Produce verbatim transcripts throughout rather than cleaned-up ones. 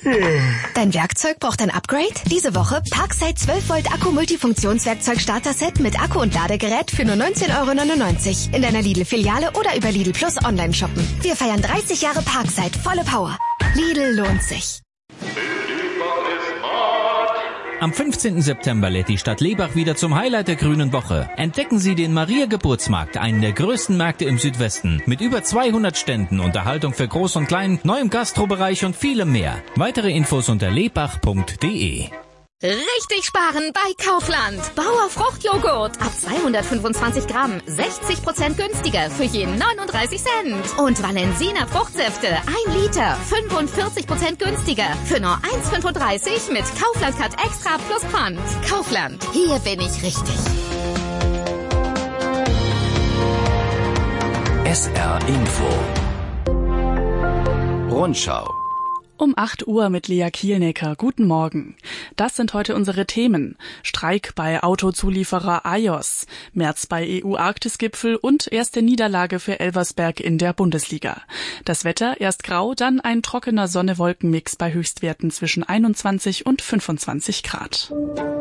Dein Werkzeug braucht ein Upgrade? Diese Woche Parkside zwölf Volt Akku Multifunktionswerkzeug Starter-Set mit Akku und Ladegerät für nur neunzehn Euro neunundneunzig. In deiner Lidl-Filiale oder über Lidl Plus online shoppen. Wir feiern dreißig Jahre Parkside, volle Power. Lidl lohnt sich. Am fünfzehnten September lädt die Stadt Lebach wieder zum Highlight der Grünen Woche. Entdecken Sie den Maria-Geburtsmarkt, einen der größten Märkte im Südwesten. Mit über zweihundert Ständen, Unterhaltung für Groß und Klein, neuem Gastrobereich und vielem mehr. Weitere Infos unter lebach punkt de. Richtig sparen bei Kaufland. Bauer Fruchtjoghurt ab zweihundertfünfundzwanzig Gramm, sechzig Prozent günstiger für je neununddreißig Cent. Und Valensina Fruchtsäfte, ein Liter, fünfundvierzig Prozent günstiger für nur eins Komma fünfunddreißig mit Kaufland Cut Extra plus Pfand. Kaufland, hier bin ich richtig. S R Info Rundschau Um acht Uhr mit Lea Kielnecker. Guten Morgen. Das sind heute unsere Themen. Streik bei Autozulieferer I O S, März bei E U-Arktis-Gipfel und erste Niederlage für Elversberg in der Bundesliga. Das Wetter erst grau, dann ein trockener Sonne-Wolken-Mix bei Höchstwerten zwischen einundzwanzig und fünfundzwanzig Grad.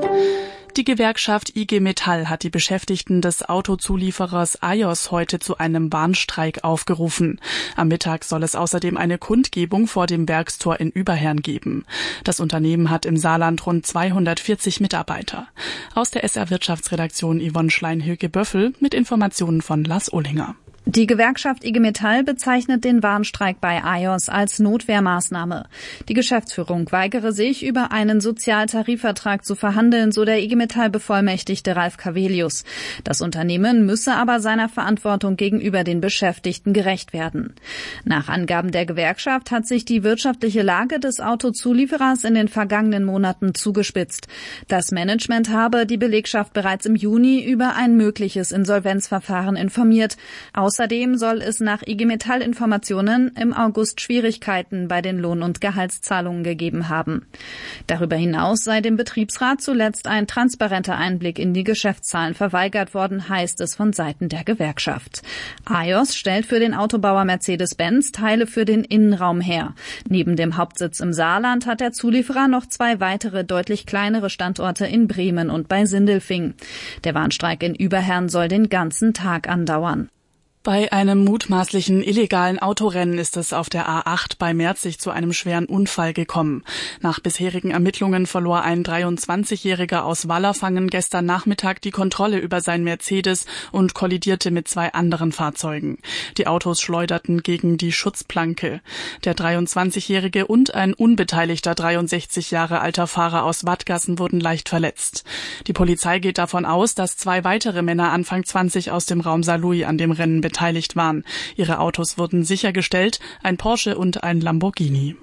Die Gewerkschaft I G Metall hat die Beschäftigten des Autozulieferers I O S heute zu einem Warnstreik aufgerufen. Am Mittag soll es außerdem eine Kundgebung vor dem Werkstor in Überherrn geben. Das Unternehmen hat im Saarland rund zweihundertvierzig Mitarbeiter. Aus der S R-Wirtschaftsredaktion Yvonne Schlein-Hülke-Böffel mit Informationen von Lars Ohlinger. Die Gewerkschaft I G Metall bezeichnet den Warnstreik bei I O S als Notwehrmaßnahme. Die Geschäftsführung weigere sich, über einen Sozialtarifvertrag zu verhandeln, so der I G Metall-Bevollmächtigte Ralf Cavelius. Das Unternehmen müsse aber seiner Verantwortung gegenüber den Beschäftigten gerecht werden. Nach Angaben der Gewerkschaft hat sich die wirtschaftliche Lage des Autozulieferers in den vergangenen Monaten zugespitzt. Das Management habe die Belegschaft bereits im Juni über ein mögliches Insolvenzverfahren informiert. Außerdem soll es nach I G Metall-Informationen im August Schwierigkeiten bei den Lohn- und Gehaltszahlungen gegeben haben. Darüber hinaus sei dem Betriebsrat zuletzt ein transparenter Einblick in die Geschäftszahlen verweigert worden, heißt es von Seiten der Gewerkschaft. I O S stellt für den Autobauer Mercedes-Benz Teile für den Innenraum her. Neben dem Hauptsitz im Saarland hat der Zulieferer noch zwei weitere deutlich kleinere Standorte in Bremen und bei Sindelfingen. Der Warnstreik in Überherrn soll den ganzen Tag andauern. Bei einem mutmaßlichen illegalen Autorennen ist es auf der A acht bei Merzig zu einem schweren Unfall gekommen. Nach bisherigen Ermittlungen verlor ein dreiundzwanzigjähriger aus Wallerfangen gestern Nachmittag die Kontrolle über sein Mercedes und kollidierte mit zwei anderen Fahrzeugen. Die Autos schleuderten gegen die Schutzplanke. Der dreiundzwanzigjährige und ein unbeteiligter dreiundsechzig Jahre alter Fahrer aus Wattgassen wurden leicht verletzt. Die Polizei geht davon aus, dass zwei weitere Männer Anfang zwanzig aus dem Raum Saarlouis an dem Rennen beteiligt waren. Ihre Autos wurden sichergestellt, ein Porsche und ein Lamborghini.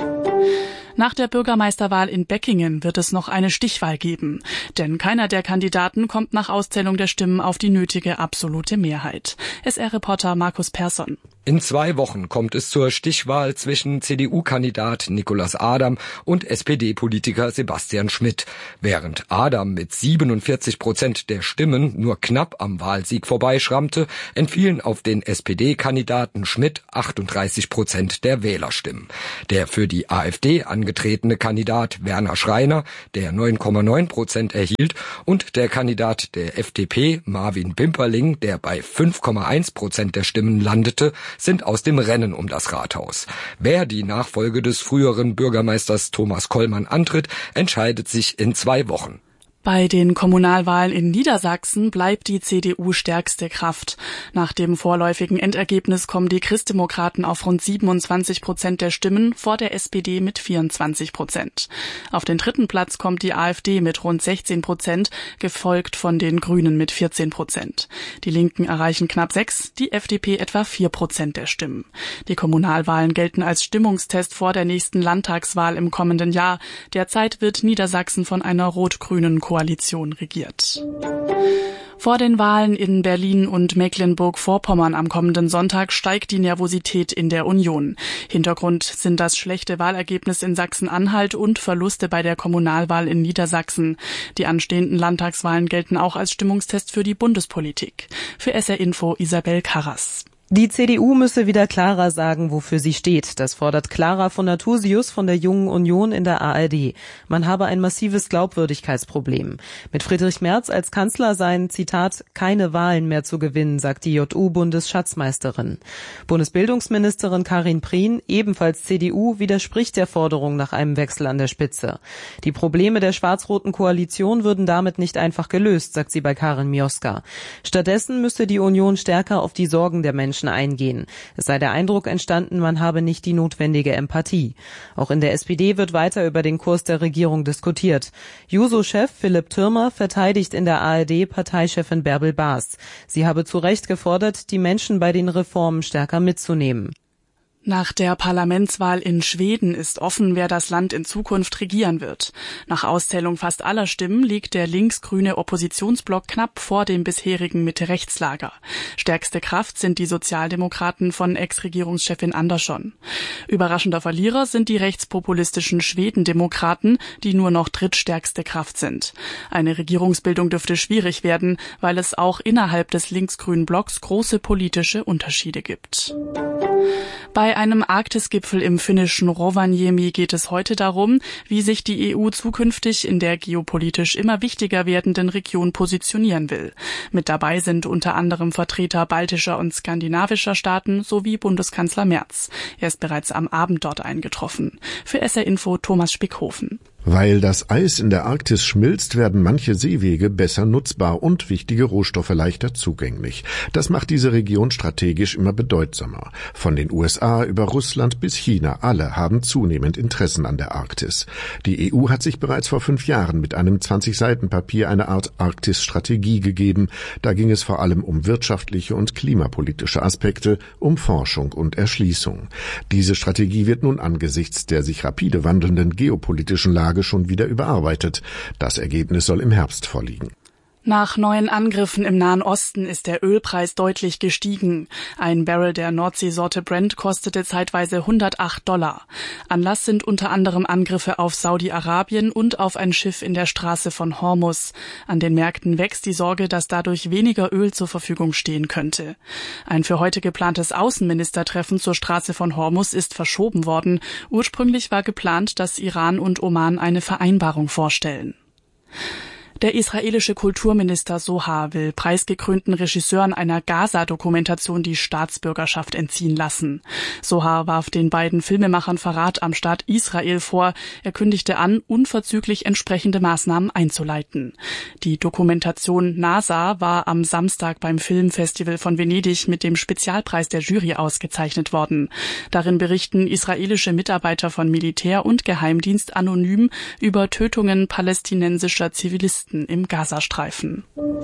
Nach der Bürgermeisterwahl in Beckingen wird es noch eine Stichwahl geben. Denn keiner der Kandidaten kommt nach Auszählung der Stimmen auf die nötige absolute Mehrheit. S R-Reporter Markus Persson. In zwei Wochen kommt es zur Stichwahl zwischen C D U-Kandidat Nicolas Adam und S P D-Politiker Sebastian Schmidt. Während Adam mit siebenundvierzig Prozent der Stimmen nur knapp am Wahlsieg vorbeischrammte, entfielen auf den S P D-Kandidaten Schmidt achtunddreißig Prozent der Wählerstimmen. Der für die AfD angetretene Kandidat Werner Schreiner, der neun Komma neun Prozent erhielt, und der Kandidat der F D P Marvin Bimperling, der bei fünf Komma eins Prozent der Stimmen landete, sind aus dem Rennen um das Rathaus. Wer die Nachfolge des früheren Bürgermeisters Thomas Kollmann antritt, entscheidet sich in zwei Wochen. Bei den Kommunalwahlen in Niedersachsen bleibt die C D U stärkste Kraft. Nach dem vorläufigen Endergebnis kommen die Christdemokraten auf rund siebenundzwanzig Prozent der Stimmen, vor der S P D mit vierundzwanzig Prozent. Auf den dritten Platz kommt die AfD mit rund sechzehn Prozent, gefolgt von den Grünen mit vierzehn Prozent. Die Linken erreichen knapp sechs, die F D P etwa vier Prozent der Stimmen. Die Kommunalwahlen gelten als Stimmungstest vor der nächsten Landtagswahl im kommenden Jahr. Derzeit wird Niedersachsen von einer rot-grünen Koalition Koalition regiert. Vor den Wahlen in Berlin und Mecklenburg-Vorpommern am kommenden Sonntag steigt die Nervosität in der Union. Hintergrund sind das schlechte Wahlergebnis in Sachsen-Anhalt und Verluste bei der Kommunalwahl in Niedersachsen. Die anstehenden Landtagswahlen gelten auch als Stimmungstest für die Bundespolitik. Für S R Info Isabel Karras. Die C D U müsse wieder klarer sagen, wofür sie steht. Das fordert Clara von Nathusius von der Jungen Union in der A R D. Man habe ein massives Glaubwürdigkeitsproblem. Mit Friedrich Merz als Kanzler seien, Zitat, keine Wahlen mehr zu gewinnen, sagt die J U-Bundesschatzmeisterin. Bundesbildungsministerin Karin Prien, ebenfalls C D U, widerspricht der Forderung nach einem Wechsel an der Spitze. Die Probleme der schwarz-roten Koalition würden damit nicht einfach gelöst, sagt sie bei Karin Mioska. Stattdessen müsse die Union stärker auf die Sorgen der Menschen eingehen. Es sei der Eindruck entstanden, man habe nicht die notwendige Empathie. Auch in der S P D wird weiter über den Kurs der Regierung diskutiert. Juso-Chef Philipp Thürmer verteidigt in der A R D Parteichefin Bärbel Baas. Sie habe zu Recht gefordert, die Menschen bei den Reformen stärker mitzunehmen. Nach der Parlamentswahl in Schweden ist offen, wer das Land in Zukunft regieren wird. Nach Auszählung fast aller Stimmen liegt der linksgrüne Oppositionsblock knapp vor dem bisherigen Mitte-Rechts-Lager. Stärkste Kraft sind die Sozialdemokraten von Ex-Regierungschefin Andersson. Überraschender Verlierer sind die rechtspopulistischen Schwedendemokraten, die nur noch drittstärkste Kraft sind. Eine Regierungsbildung dürfte schwierig werden, weil es auch innerhalb des linksgrünen Blocks große politische Unterschiede gibt. Bei einem Arktisgipfel im finnischen Rovaniemi geht es heute darum, wie sich die E U zukünftig in der geopolitisch immer wichtiger werdenden Region positionieren will. Mit dabei sind unter anderem Vertreter baltischer und skandinavischer Staaten sowie Bundeskanzler Merz. Er ist bereits am Abend dort eingetroffen. Für S R Info Thomas Spickhofen. Weil das Eis in der Arktis schmilzt, werden manche Seewege besser nutzbar und wichtige Rohstoffe leichter zugänglich. Das macht diese Region strategisch immer bedeutsamer. Von den U S A über Russland bis China, alle haben zunehmend Interessen an der Arktis. Die E U hat sich bereits vor fünf Jahren mit einem zwanzig Seiten Papier eine Art Arktis-Strategie gegeben. Da ging es vor allem um wirtschaftliche und klimapolitische Aspekte, um Forschung und Erschließung. Diese Strategie wird nun angesichts der sich rapide wandelnden geopolitischen Lage schon wieder überarbeitet. Das Ergebnis soll im Herbst vorliegen. Nach neuen Angriffen im Nahen Osten ist der Ölpreis deutlich gestiegen. Ein Barrel der Nordseesorte Brent kostete zeitweise hundertacht Dollar. Anlass sind unter anderem Angriffe auf Saudi-Arabien und auf ein Schiff in der Straße von Hormuz. An den Märkten wächst die Sorge, dass dadurch weniger Öl zur Verfügung stehen könnte. Ein für heute geplantes Außenministertreffen zur Straße von Hormuz ist verschoben worden. Ursprünglich war geplant, dass Iran und Oman eine Vereinbarung vorstellen. Der israelische Kulturminister Sohar will preisgekrönten Regisseuren einer Gaza-Dokumentation die Staatsbürgerschaft entziehen lassen. Sohar warf den beiden Filmemachern Verrat am Staat Israel vor. Er kündigte an, unverzüglich entsprechende Maßnahmen einzuleiten. Die Dokumentation NASA war am Samstag beim Filmfestival von Venedig mit dem Spezialpreis der Jury ausgezeichnet worden. Darin berichten israelische Mitarbeiter von Militär und Geheimdienst anonym über Tötungen palästinensischer Zivilisten im Gazastreifen.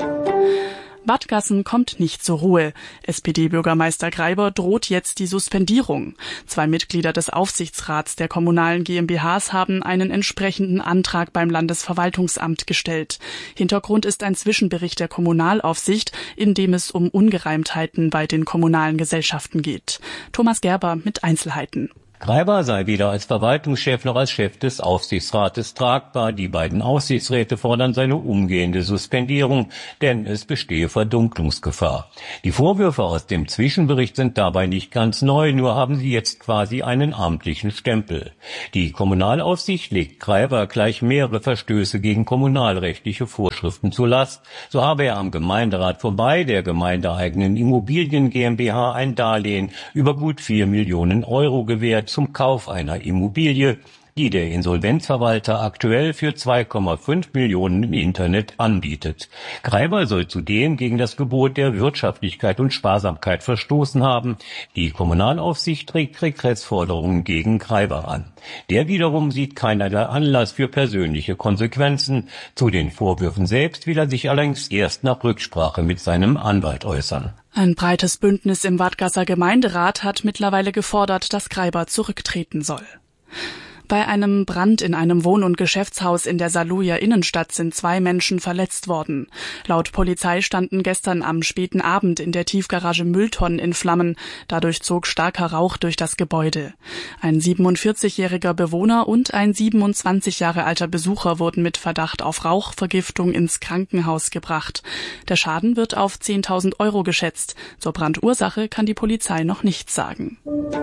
Bad Gassen kommt nicht zur Ruhe. S P D-Bürgermeister Greiber droht jetzt die Suspendierung. Zwei Mitglieder des Aufsichtsrats der kommunalen G m b Hs haben einen entsprechenden Antrag beim Landesverwaltungsamt gestellt. Hintergrund ist ein Zwischenbericht der Kommunalaufsicht, in dem es um Ungereimtheiten bei den kommunalen Gesellschaften geht. Thomas Gerber mit Einzelheiten. Greiber sei weder als Verwaltungschef noch als Chef des Aufsichtsrates tragbar. Die beiden Aufsichtsräte fordern seine umgehende Suspendierung, denn es bestehe Verdunklungsgefahr. Die Vorwürfe aus dem Zwischenbericht sind dabei nicht ganz neu, nur haben sie jetzt quasi einen amtlichen Stempel. Die Kommunalaufsicht legt Greiber gleich mehrere Verstöße gegen kommunalrechtliche Vorschriften zur Last. So habe er am Gemeinderat vorbei der gemeindeeigenen Immobilien GmbH ein Darlehen über gut vier Millionen Euro gewährt zum Kauf einer Immobilie, die der Insolvenzverwalter aktuell für zwei Komma fünf Millionen im Internet anbietet. Greiber soll zudem gegen das Gebot der Wirtschaftlichkeit und Sparsamkeit verstoßen haben. Die Kommunalaufsicht trägt Regressforderungen gegen Greiber an. Der wiederum sieht keinerlei Anlass für persönliche Konsequenzen. Zu den Vorwürfen selbst will er sich allerdings erst nach Rücksprache mit seinem Anwalt äußern. Ein breites Bündnis im Wadgasser Gemeinderat hat mittlerweile gefordert, dass Greiber zurücktreten soll. Bei einem Brand in einem Wohn- und Geschäftshaus in der Saarlouier Innenstadt sind zwei Menschen verletzt worden. Laut Polizei standen gestern am späten Abend in der Tiefgarage Mülltonnen in Flammen. Dadurch zog starker Rauch durch das Gebäude. Ein siebenundvierzigjähriger Bewohner und ein siebenundzwanzig Jahre alter Besucher wurden mit Verdacht auf Rauchvergiftung ins Krankenhaus gebracht. Der Schaden wird auf zehntausend Euro geschätzt. Zur Brandursache kann die Polizei noch nichts sagen.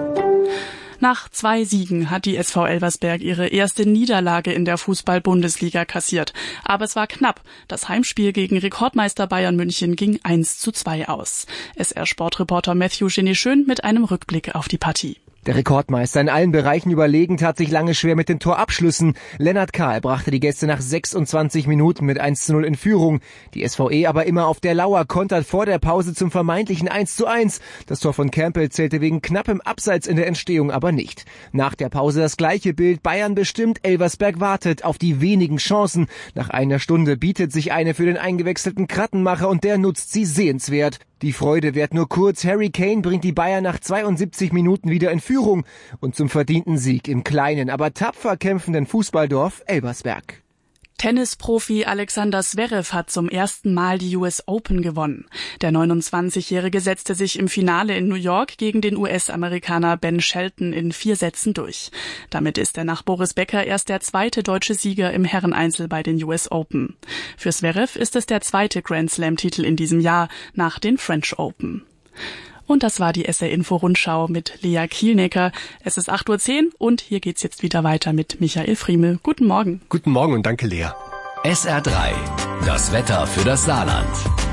Nach zwei Siegen hat die S V Elversberg ihre erste Niederlage in der Fußball-Bundesliga kassiert. Aber es war knapp. Das Heimspiel gegen Rekordmeister Bayern München ging eins zu zwei aus. S R-Sportreporter Matthew Genet-Schön mit einem Rückblick auf die Partie. Der Rekordmeister in allen Bereichen überlegen, tat sich lange schwer mit den Torabschlüssen. Lennart Kahl brachte die Gäste nach sechsundzwanzig Minuten mit eins zu null in Führung. Die S V E aber immer auf der Lauer, kontert vor der Pause zum vermeintlichen eins zu eins. Das Tor von Campbell zählte wegen knappem Abseits in der Entstehung aber nicht. Nach der Pause das gleiche Bild. Bayern bestimmt, Elversberg wartet auf die wenigen Chancen. Nach einer Stunde bietet sich eine für den eingewechselten Krattenmacher und der nutzt sie sehenswert. Die Freude währt nur kurz. Harry Kane bringt die Bayern nach zweiundsiebzig Minuten wieder in Führung und zum verdienten Sieg im kleinen, aber tapfer kämpfenden Fußballdorf Elversberg. Tennisprofi Alexander Zverev hat zum ersten Mal die U S Open gewonnen. Der neunundzwanzigjährige setzte sich im Finale in New York gegen den U S-Amerikaner Ben Shelton in vier Sätzen durch. Damit ist er nach Boris Becker erst der zweite deutsche Sieger im Herreneinzel bei den U S Open. Für Zverev ist es der zweite Grand-Slam-Titel in diesem Jahr nach den French Open. Und das war die S R-Info-Rundschau mit Lea Kielnecker. Es ist acht Uhr zehn und hier geht's jetzt wieder weiter mit Michael Friemel. Guten Morgen. Guten Morgen und danke, Lea. S R drei, das Wetter für das Saarland.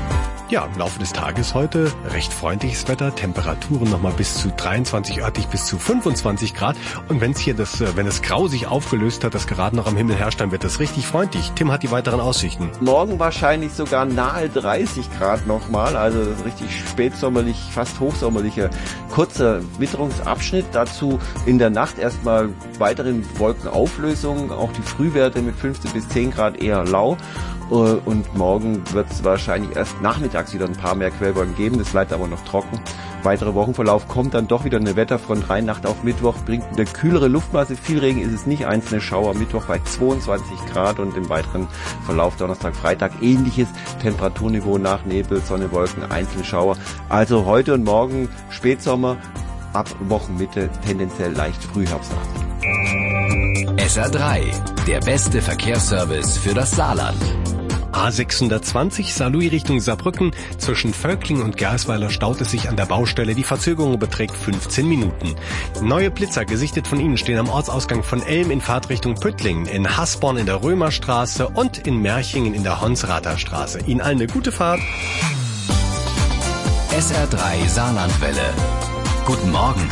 Ja, im Laufe des Tages heute recht freundliches Wetter, Temperaturen nochmal bis zu dreiundzwanzig, örtlich bis zu fünfundzwanzig Grad. Und wenn es hier das, wenn das Grau sich aufgelöst hat, das gerade noch am Himmel herrscht, dann wird das richtig freundlich. Tim hat die weiteren Aussichten. Morgen wahrscheinlich sogar nahe dreißig Grad nochmal, also richtig spätsommerlich, fast hochsommerlicher, kurzer Witterungsabschnitt. Dazu in der Nacht erstmal weiteren Wolkenauflösungen, auch die Frühwerte mit fünfzehn bis zehn Grad eher lau. Und morgen wird es wahrscheinlich erst nachmittags wieder ein paar mehr Quellwolken geben. Das bleibt aber noch trocken. Weiterer Wochenverlauf kommt dann doch wieder eine Wetterfront rein. Nacht auf Mittwoch bringt eine kühlere Luftmasse. Viel Regen ist es nicht. Einzelne Schauer. Mittwoch bei zweiundzwanzig Grad und im weiteren Verlauf Donnerstag, Freitag ähnliches Temperaturniveau nach Nebel, Sonne, Wolken, einzelne Schauer. Also heute und morgen Spätsommer, ab Wochenmitte tendenziell leicht Frühherbstnacht. S R drei, der beste Verkehrsservice für das Saarland. A sechshundertzwanzig Saarlouis Richtung Saarbrücken. Zwischen Völkling und Gersweiler staut es sich an der Baustelle. Die Verzögerung beträgt fünfzehn Minuten. Neue Blitzer, gesichtet von Ihnen, stehen am Ortsausgang von Elm in Fahrtrichtung Püttlingen, in Hasborn in der Römerstraße und in Merchingen in der Honsrather Straße. Ihnen allen eine gute Fahrt. S R drei Saarlandwelle. Guten Morgen.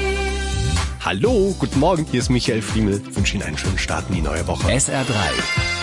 Hallo, guten Morgen, hier ist Michael Friemel. Ich wünsche Ihnen einen schönen Start in die neue Woche. S R drei.